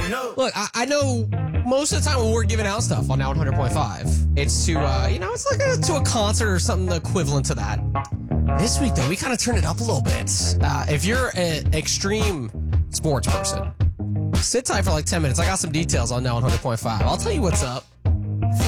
Look, I know most of the time when we're giving out stuff on now 100.5, it's to, it's like to a concert or something equivalent to that. This week, though, we kind of turned it up a little bit. If you're an extreme sports person, sit tight for like 10 minutes. I got some details on now 100.5. I'll tell you what's up.